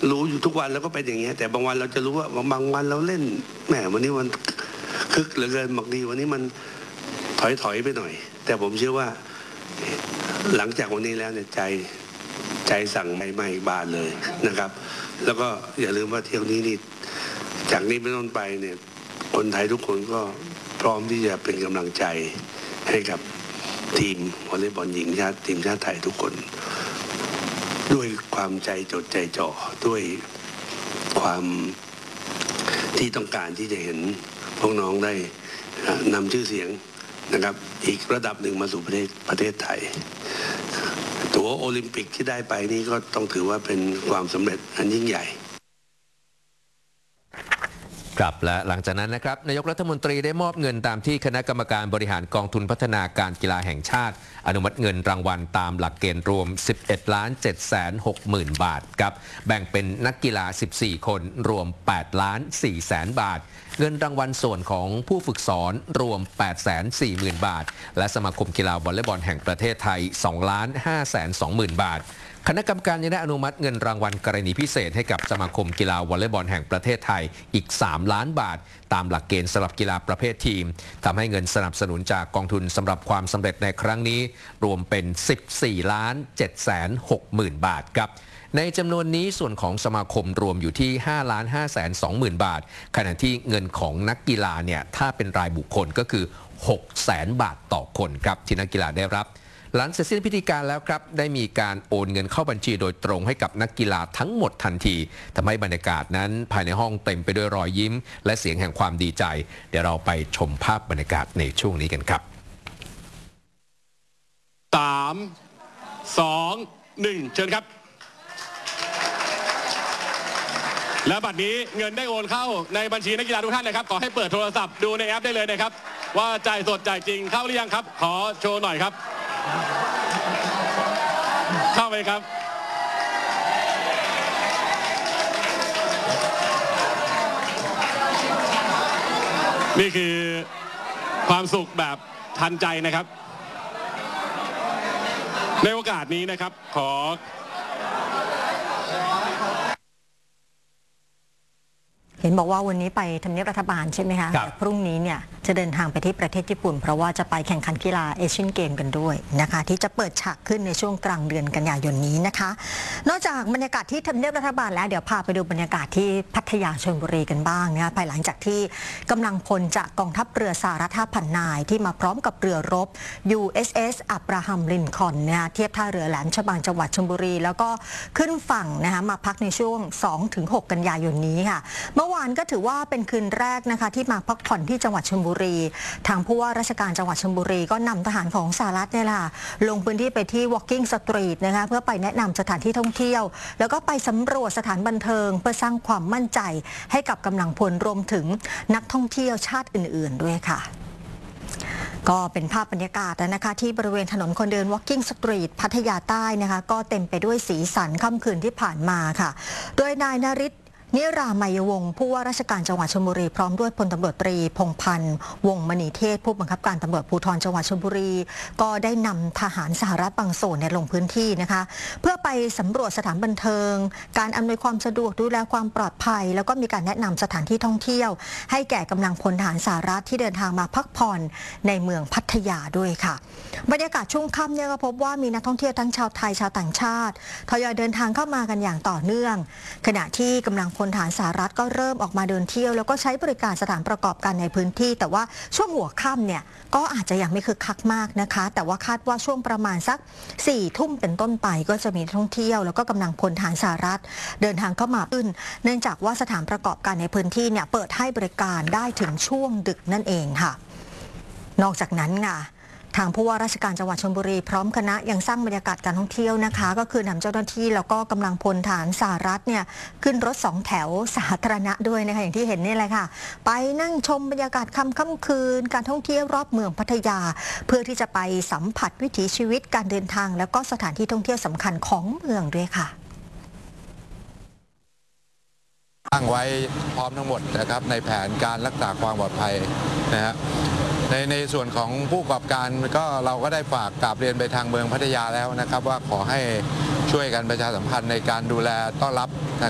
รู้อยู่ทุกวันแล้วก็เป็นอย่างเงี้ยแต่บางวันเราจะรู้ว่าบางวันเราเล่นแหมวันนี้มันคึกเหลือเกินบางทีวันนี้มันถอยไปหน่อยแต่ผมเชื่อว่าหลังจากวันนี้แล้วเนี่ยใจสั่งไม่บานเลยนะครับแล้วก็อย่าลืมว่าเที่ยวนี้นี่จากนี้เป็นต้นไปเนี่ยคนไทยทุกคนก็พร้อมที่จะเป็นกำลังใจให้กับทีมวอลเลย์บอลหญิงทีมชาติไทยทุกคนด้วยความใจจดใจจ่อด้วยความที่ต้องการที่จะเห็นพวกน้องได้นำชื่อเสียงนะครับอีกระดับหนึ่งมาสู่ประเทศไทยตั๋วโอลิมปิกที่ได้ไปนี่ก็ต้องถือว่าเป็นความสำเร็จอันยิ่งใหญ่ครับและหลังจากนั้นนะครับนายกรัฐมนตรีได้มอบเงินตามที่คณะกรรมการบริหารกองทุนพัฒนาการกีฬาแห่งชาติอนุมัติเงินรางวัลตามหลักเกณฑ์รวม 11,760,000 บาทครับแบ่งเป็นนักกีฬา 14 คนรวม 8,400,000 บาทเงินรางวัลส่วนของผู้ฝึกสอนรวม 840,000 บาทและสมาคมกีฬาวอลเลย์บอลแห่งประเทศไทย 2,520,000 บาทคณะกรรมการยังได้อนุมัติเงินรางวัลกรณีพิเศษให้กับสมาคมกีฬาวอลเลย์บอลแห่งประเทศไทยอีก3 ล้านบาทตามหลักเกณฑ์สำหรับกีฬาประเภททีมทำให้เงินสนับสนุนจากกองทุนสำหรับความสำเร็จในครั้งนี้รวมเป็น 14,760,000 บาทครับในจำนวนนี้ส่วนของสมาคมรวมอยู่ที่ 5,520,000 บาทขณะที่เงินของนักกีฬาเนี่ยถ้าเป็นรายบุคคลก็คือ 600,000 บาทต่อคนครับที่นักกีฬาได้รับหลังเสร็จสิ้นพิธีการแล้วครับได้มีการโอนเงินเข้าบัญชีโดยตรงให้กับนักกีฬาทั้งหมดทันทีทำให้บรรยากาศนั้นภายในห้องเต็มไปด้วยรอยยิ้มและเสียงแห่งความดีใจเดี๋ยวเราไปชมภาพบรรยากาศในช่วงนี้กันครับ 3 2 1เชิญครับและบัดนี้เงินได้โอนเข้าในบัญชีนักกีฬาทุกท่านนะครับขอให้เปิดโทรศัพท์ดูในแอปได้เลยนะครับว่าจ่ายสดจ่ายจริงเข้าหรือยังครับขอโชว์หน่อยครับเข้าไปครับนี่คือความสุขแบบทันใจนะครับในโอกาสนี้นะครับขอเห็นบอกว่าวันนี้ไปทำเนียบรัฐบาลใช่ไหมคะแต่พรุ่งนี้เนี่ยจะเดินทางไปที่ประเทศญี่ปุ่นเพราะว่าจะไปแข่งขันกีฬาเอเชียนเกมกันด้วยนะคะที่จะเปิดฉากขึ้นในช่วงกลางเดือนกันยายนนี้นะคะนอกจากบรรยากาศที่ทำเนียบรัฐบาลแล้วเดี๋ยวพาไปดูบรรยากาศที่พัทยาชลบุรีกันบ้างนะคะภายหลังจากที่กำลังพลจากกองทัพเรือสหรัฐ 5,000 นายที่มาพร้อมกับเรือรบ USS อับราฮัมลินคอล์นนะคะเทียบท่าเรือแหลมฉบังจังหวัดชลบุรีแล้วก็ขึ้นฝั่งนะคะมาพักในช่วง 2-6 กันยายนนี้ค่ะเมื่อวานก็ถือว่าเป็นคืนแรกนะคะที่มาพักผ่อนที่จังหวัดชลบุรีทางผู้ว่าราชการจังหวัดชลบุรีก็นำทหารของสหรัฐเนี่ยแหละลงพื้นที่ไปที่ Walking Street นะคะเพื่อไปแนะนำสถานที่ท่องเที่ยวแล้วก็ไปสำรวจสถานบันเทิงเพื่อสร้างความมั่นใจให้กับกำลังพลรวมถึงนักท่องเที่ยวชาติอื่นๆด้วยค่ะก็เป็นภาพบรรยากาศนะคะที่บริเวณถนนคนเดิน Walking Street พัทยาใต้นะคะก็เต็มไปด้วยสีสันค่ำคืนที่ผ่านมาค่ะโดยนายนฤทธิ์นิรามัยวงศ์ผู้ว่าราชการจังหวัดชลบุรีพร้อมด้วยพลตำรวจตรีพงษ์พันธ์วงศ์มณีเทศผู้บังคับการตำรวจภูธรจังหวัดชลบุรีก็ได้นำทหารสหรัฐบางส่วนลงพื้นที่นะคะเพื่อไปสำรวจสถานบันเทิงการอำนวยความสะดวกดูแลความปลอดภัยแล้วก็มีการแนะนำสถานที่ท่องเที่ยวให้แก่กำลังพลทหารสหรัฐที่เดินทางมาพักผ่อนในเมืองพัทยาด้วยค่ะบรรยากาศช่วงค่ำเนี่ยก็พบว่ามีนักท่องเที่ยวทั้งชาวไทยชาวต่างชาติทยอยเดินทางเข้ามากันอย่างต่อเนื่องขณะที่กำลังพลทหารสหรัฐก็เริ่มออกมาเดินเที่ยวแล้วก็ใช้บริการสถานประกอบการในพื้นที่แต่ว่าช่วงหัวค่ำเนี่ยก็อาจจะยังไม่คึกคักมากนะคะแต่ว่าคาดว่าช่วงประมาณสัก 4 ทุ่มเป็นต้นไปก็จะมีนักท่องเที่ยวแล้วก็กำลังพลทหารสหรัฐเดินทางเข้ามาขึ้นเนื่องจากว่าสถานประกอบการในพื้นที่เนี่ยเปิดให้บริการได้ถึงช่วงดึกนั่นเองค่ะนอกจากนั้นค่ะทางผู้ว่าราชการจังหวัดชลบุรีพร้อมคณะยังสร้างบรรยากาศการท่องเที่ยวนะคะก็คือนำเจ้าหน้าที่แล้วก็กำลังพลทหารสหรัฐเนี่ยขึ้นรถ2 แถวสาธารณะด้วยนะคะอย่างที่เห็นนี่แหละค่ะไปนั่งชมบรรยากาศค่ำคืนการท่องเที่ยวรอบเมืองพัทยาเพื่อที่จะไปสัมผัสวิถีชีวิตการเดินทางแล้วก็สถานที่ท่องเที่ยวสำคัญของเมืองด้วยค่ะตั้งไว้พร้อมทั้งหมดนะครับในแผนการรักษาความปลอดภัยนะฮะในส่วนของผู้ประกอบการก็เราก็ได้ฝากกราบเรียนไปทางเมืองพัทยาแล้วนะครับว่าขอให้ช่วยกันประชาสัมพันธ์ในการดูแลต้อนรับ